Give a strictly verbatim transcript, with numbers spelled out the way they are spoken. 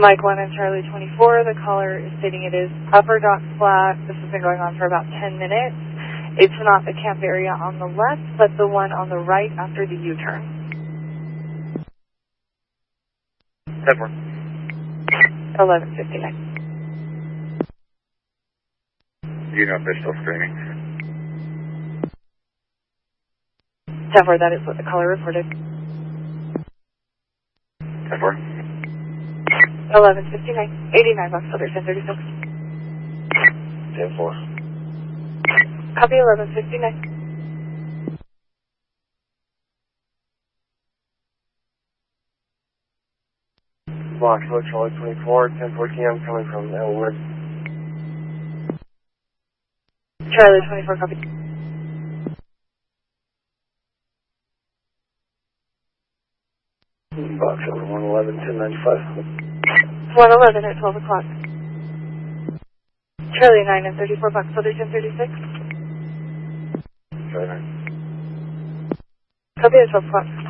Mike one and Charlie twenty-four, the caller is stating it is Upper Docks Flat. This has been going on for about ten minutes. It's not the camp area on the left, but the one on the right after the U-turn. ten four. eleven fifty-nine. Do you know if they're still screaming? ten four, that is what the caller reported. ten four. eleven fifty-nine. eighty-nine bucks, other ten thirty-six. ten four. Copy eleven fifty-nine. Block, hello, Charlie twenty-four, ten four P M coming from Elwood. Charlie twenty-four, copy. Box over one eleven, ten ninety-five. one eleven at twelve o'clock. Charlie nine and thirty-four bucks, other ten thirty-six. Charlie nine. Copy at twelve o'clock.